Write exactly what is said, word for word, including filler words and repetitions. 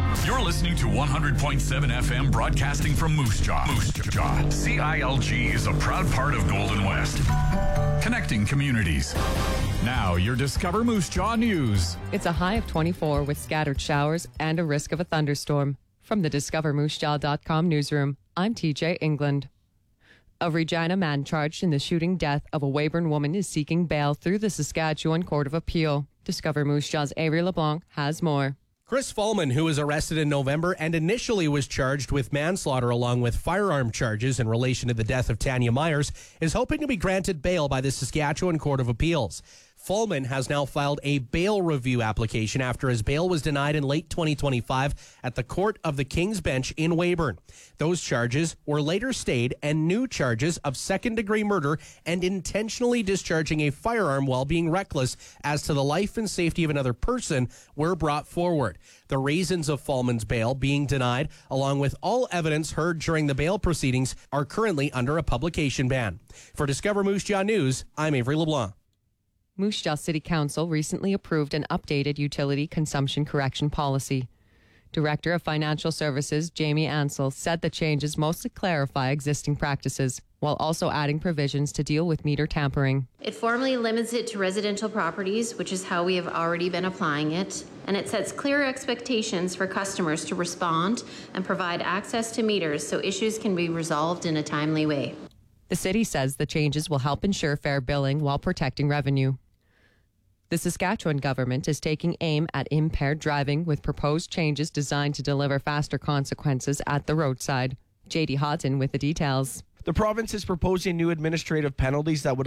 You're listening to one hundred point seven F M broadcasting from Moose Jaw. Moose Jaw. C I L G is a proud part of Golden West. Connecting communities. Now, your Discover Moose Jaw news. It's a high of twenty-four with scattered showers and a risk of a thunderstorm. From the discover moose jaw dot com newsroom, I'm T J England. A Regina man charged in the shooting death of a Weyburn woman is seeking bail through the Saskatchewan Court of Appeal. Discover Moose Jaw's Avery LeBlanc has more. Chris Fallman, who was arrested in November and initially was charged with manslaughter along with firearm charges in relation to the death of Tanya Myers, is hoping to be granted bail by the Saskatchewan Court of Appeals. Fallman has now filed a bail review application after his bail was denied in late twenty twenty-five at the Court of the King's Bench in Weyburn. Those charges were later stayed, and new charges of second-degree murder and intentionally discharging a firearm while being reckless as to the life and safety of another person were brought forward. The reasons of Fallman's bail being denied, along with all evidence heard during the bail proceedings, are currently under a publication ban. For Discover Moose Jaw News, I'm Avery LeBlanc. Moose Jaw City Council recently approved an updated utility consumption correction policy. Director of Financial Services Jamie Ansell said the changes mostly clarify existing practices, while also adding provisions to deal with meter tampering. It formally limits it to residential properties, which is how we have already been applying it, and it sets clear expectations for customers to respond and provide access to meters so issues can be resolved in a timely way. The city says the changes will help ensure fair billing while protecting revenue. The Saskatchewan government is taking aim at impaired driving with proposed changes designed to deliver faster consequences at the roadside. J D Houghton with the details. The province is proposing new administrative penalties that would